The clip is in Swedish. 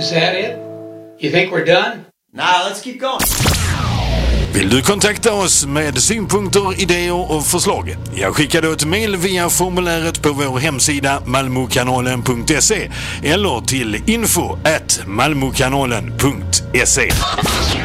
Is that it? You think we're done? Nah, let's keep going. Vill du kontakta oss med synpunkter, idéer och förslag? Jag skickar då ett mejl via formuläret på vår hemsida malmokanalen.se eller till info@malmokanalen.se.